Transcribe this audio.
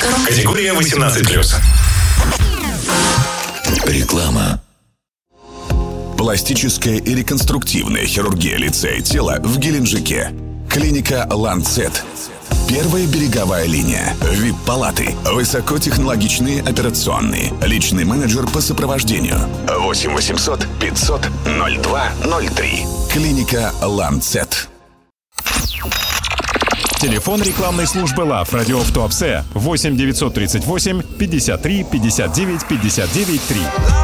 Категория 18+. Реклама. Пластическая и реконструктивная хирургия лица и тела в Геленджике. Клиника «Ланцет». Первая береговая линия. ВИП-палаты. Высокотехнологичные операционные. Личный менеджер по сопровождению. 8 800 500 0203. Клиника «Ланцет». Телефон рекламной службы ЛАВ «Радио в Туапсе» 8 938 53 59 59 3.